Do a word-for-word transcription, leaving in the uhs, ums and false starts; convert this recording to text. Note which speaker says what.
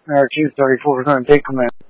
Speaker 1: Air two thirty-four, we're going to take command.